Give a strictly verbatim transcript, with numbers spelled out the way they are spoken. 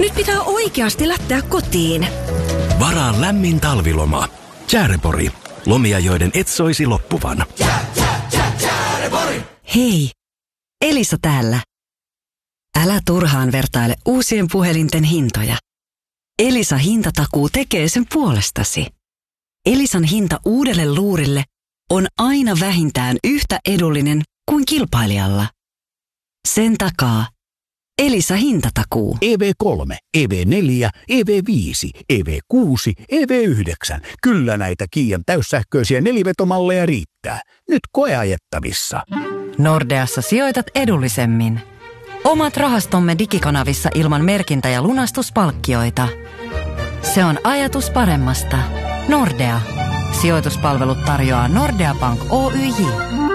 Nyt pitää oikeasti lähteä kotiin. Varaa lämmin talviloma. Jäärepori. Lomia, joiden et soisi loppuvan. Jää, jää, jää, Jäärepori! Hei, Elisa täällä. Älä turhaan vertaile uusien puhelinten hintoja. Elisa hintatakuu tekee sen puolestasi. Elisan hinta uudelle luurille on aina vähintään yhtä edullinen kuin kilpailijalla. Sen takaa Elisa hintatakuu. E V kolme, E V neljä, E V viisi, E V kuusi, E V yhdeksän. Kyllä näitä Kiian täyssähköisiä nelivetomalleja riittää. Nyt koeajettavissa. Nordeassa sijoitat edullisemmin. Omat rahastomme digikanavissa ilman merkintä- ja lunastuspalkkioita. Se on ajatus paremmasta. Nordea. Sijoituspalvelut tarjoaa Nordea Bank Oyj.